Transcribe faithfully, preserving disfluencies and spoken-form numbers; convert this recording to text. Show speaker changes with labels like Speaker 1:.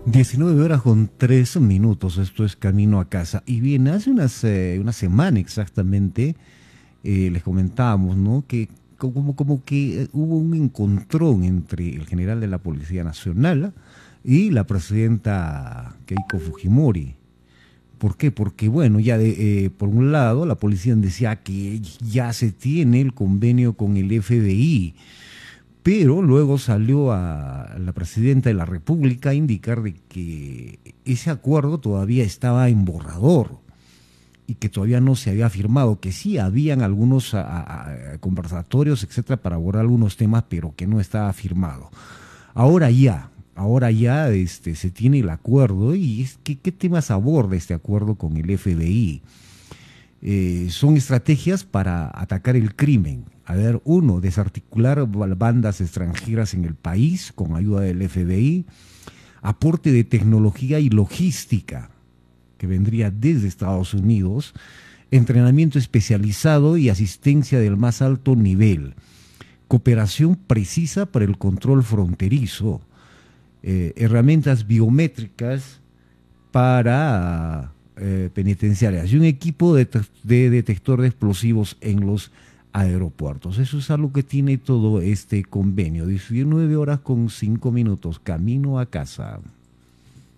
Speaker 1: diecinueve horas con tres minutos, esto es Camino a Casa. Y bien, hace unas, eh, una semana exactamente, eh, les comentábamos, ¿no? Que como, como que eh, hubo un encontrón entre el general de la Policía Nacional y la presidenta Keiko Fujimori. ¿Por qué? Porque, bueno, ya de, eh, por un lado, la policía decía que ya se tiene el convenio con el F B I, pero luego salió a la presidenta de la República a indicar de que ese acuerdo todavía estaba en borrador y que todavía no se había firmado, que sí habían algunos a, a, conversatorios, etcétera, para abordar algunos temas, pero que no estaba firmado. Ahora ya, ahora ya este, se tiene el acuerdo y es que, ¿qué temas aborda este acuerdo con el F B I? Eh, son estrategias para atacar el crimen. A ver, uno, desarticular bandas extranjeras en el país con ayuda del F B I, aporte de tecnología y logística que vendría desde Estados Unidos, entrenamiento especializado y asistencia del más alto nivel, cooperación precisa para el control fronterizo, eh, herramientas biométricas para eh, penitenciarias y un equipo de, de detector de explosivos en los aeropuertos. Eso es algo que tiene todo este convenio. diecinueve horas con cinco minutos, camino a casa.